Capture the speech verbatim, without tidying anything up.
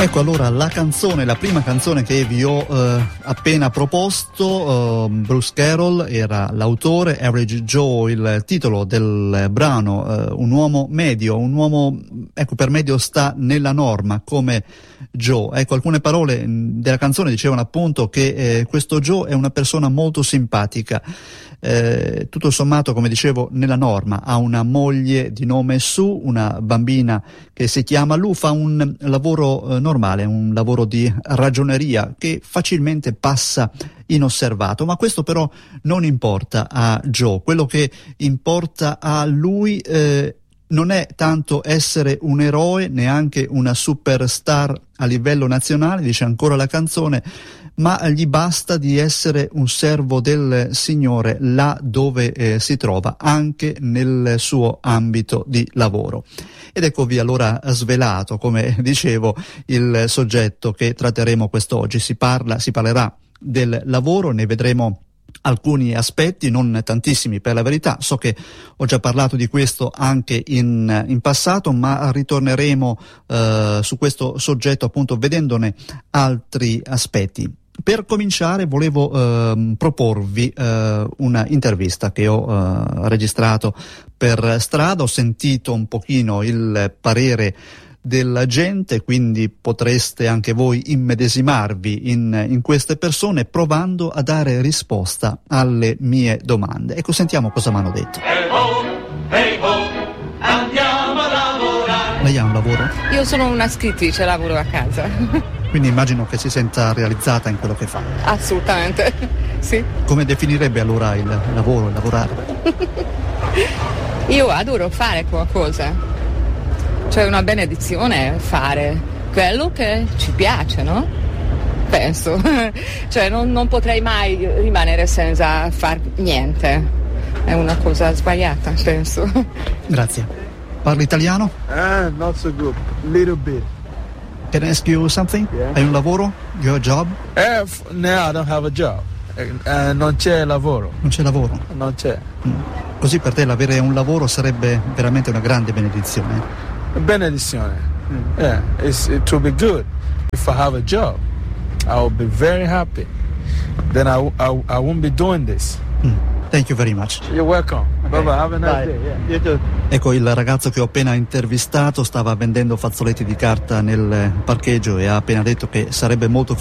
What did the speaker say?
Ecco allora la canzone, la prima canzone che vi ho eh, appena proposto, eh, Bruce Carroll era l'autore, Average Joe il titolo del brano, eh, un uomo medio, un uomo, ecco, per medio sta nella norma come Joe. Ecco, alcune parole della canzone dicevano appunto che eh, questo Joe è una persona molto simpatica. Eh, tutto sommato, come dicevo, nella norma, ha una moglie di nome Sue, una bambina che si chiama Lu, fa un lavoro eh, normale, un lavoro di ragioneria che facilmente passa inosservato, ma questo però non importa a Joe. Quello che importa a lui eh, non è tanto essere un eroe, neanche una superstar a livello nazionale, dice ancora la canzone, ma gli basta di essere un servo del Signore là dove eh, si trova, anche nel suo ambito di lavoro. Ed eccovi allora svelato, come dicevo, il soggetto che tratteremo quest'oggi. Si parla, si parlerà del lavoro, ne vedremo alcuni aspetti, non tantissimi per la verità. So che ho già parlato di questo anche in, in passato, ma ritorneremo eh, su questo soggetto appunto vedendone altri aspetti. Per cominciare volevo eh, proporvi eh, una intervista che ho eh, registrato per strada. Ho sentito un pochino il parere della gente, quindi potreste anche voi immedesimarvi in, in queste persone provando a dare risposta alle mie domande. Ecco, sentiamo cosa mi hanno detto. Hey ho, hey ho, andiamo a lavorare. Lei ha un lavoro? Io sono una scrittrice, lavoro a casa. Quindi immagino che si senta realizzata in quello che fa. Assolutamente, sì. Come definirebbe allora il lavoro, il lavorare? Io adoro fare qualcosa. Cioè una benedizione fare quello che ci piace, no? Penso. Cioè non, non potrei mai rimanere senza far niente. È una cosa sbagliata, penso. Grazie. Parli italiano? Ah, not so good. Little bit. Can I ask you something? Yeah. Hai un lavoro? You have a job? Eh, f- no, I don't have a job. Eh, eh, non c'è lavoro. Non c'è lavoro? Non c'è. Mm. Così per te avere un lavoro sarebbe veramente una grande benedizione. Benedizione. Mm. Yeah, it's, it will be good. If I have a job, I will be very happy. Then I, I, I won't be doing this. Mm. Thank you very much. You're welcome. Okay. Bye bye. Have a nice Bye. day. Yeah. You too. Ecco, il ragazzo che ho appena intervistato stava vendendo fazzoletti di carta nel parcheggio e ha appena detto che sarebbe molto